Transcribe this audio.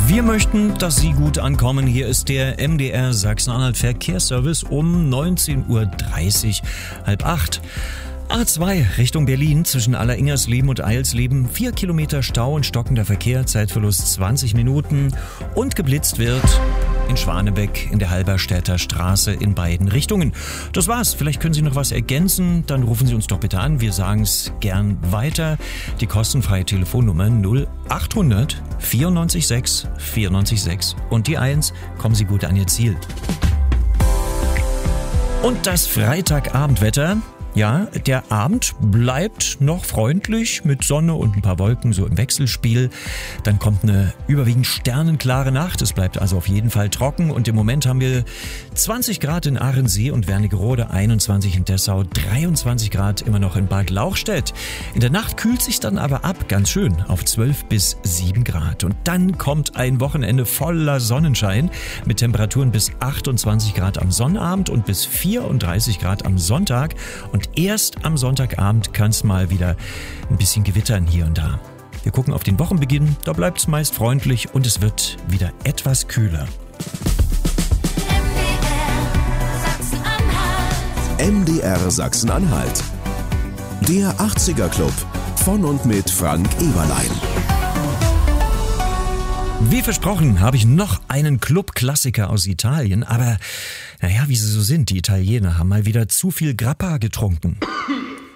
Wir möchten, dass Sie gut ankommen. Hier ist der MDR Sachsen-Anhalt Verkehrsservice um 19.30 Uhr, 7:30. A2 Richtung Berlin zwischen Alleringersleben und Eilsleben. 4 Kilometer Stau und stockender Verkehr, Zeitverlust 20 Minuten. Und geblitzt wird in Schwanebeck in der Halberstädter Straße in beiden Richtungen. Das war's. Vielleicht können Sie noch was ergänzen. Dann rufen Sie uns doch bitte an. Wir sagen's gern weiter. Die kostenfreie Telefonnummer 0800 94 6 94 6 und die 1. Kommen Sie gut an Ihr Ziel. Und das Freitagabendwetter. Ja, der Abend bleibt noch freundlich mit Sonne und ein paar Wolken so im Wechselspiel. Dann kommt eine überwiegend sternenklare Nacht. Es bleibt also auf jeden Fall trocken und im Moment haben wir 20 Grad in Ahrensee und Wernigerode, 21 in Dessau, 23 Grad immer noch in Bad Lauchstädt. In der Nacht kühlt sich dann aber ab, ganz schön, auf 12 bis 7 Grad. Und dann kommt ein Wochenende voller Sonnenschein mit Temperaturen bis 28 Grad am Sonnabend und bis 34 Grad am Sonntag. Und erst am Sonntagabend kann es mal wieder ein bisschen gewittern hier und da. Wir gucken auf den Wochenbeginn, da bleibt es meist freundlich und es wird wieder etwas kühler. MDR Sachsen-Anhalt. Der 80er Club von und mit Frank Eberlein. Wie versprochen habe ich noch einen Club-Klassiker aus Italien, aber naja, wie sie so sind, die Italiener haben mal wieder zu viel Grappa getrunken.